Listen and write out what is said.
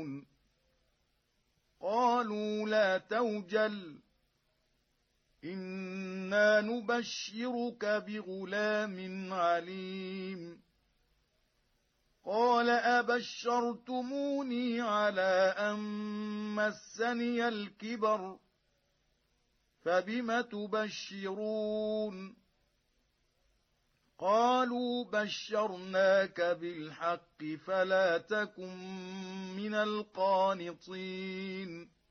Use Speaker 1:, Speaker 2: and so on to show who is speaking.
Speaker 1: يحزنون قالوا لا توجل إنا نبشرك بغلام عليم قال أبشرتموني على أن مسني الكبر فبم تبشرون قالوا بشرناك بالحق فلا تكن من القانطين